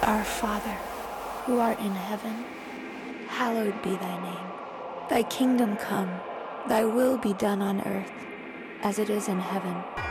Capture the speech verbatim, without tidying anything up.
Our Father, who art in heaven, hallowed be thy name. Thy kingdom come, thy will be done on earth, as it is in heaven.